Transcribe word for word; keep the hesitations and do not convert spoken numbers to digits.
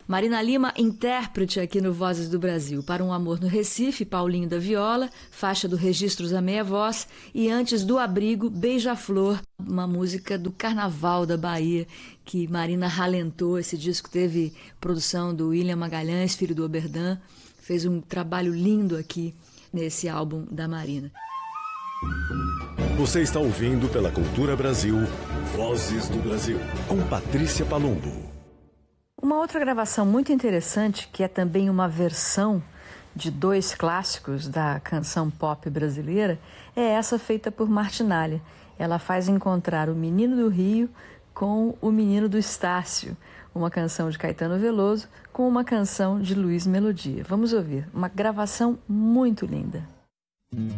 Marina Lima, intérprete aqui no Vozes do Brasil. Para um Amor no Recife, Paulinho da Viola, faixa do Registros à Meia Voz, e antes do Abrigo, Beija-Flor, uma música do Carnaval da Bahia, que Marina ralentou. Esse disco teve produção do William Magalhães, filho do Oberdan, fez um trabalho lindo aqui nesse álbum da Marina. Você está ouvindo pela Cultura Brasil, Vozes do Brasil, com Patrícia Palumbo. Uma outra gravação muito interessante, que é também uma versão de dois clássicos da canção pop brasileira, é essa feita por Martinália. Ela faz encontrar o Menino do Rio com o Menino do Estácio, uma canção de Caetano Veloso com uma canção de Luiz Melodia. Vamos ouvir, uma gravação muito linda.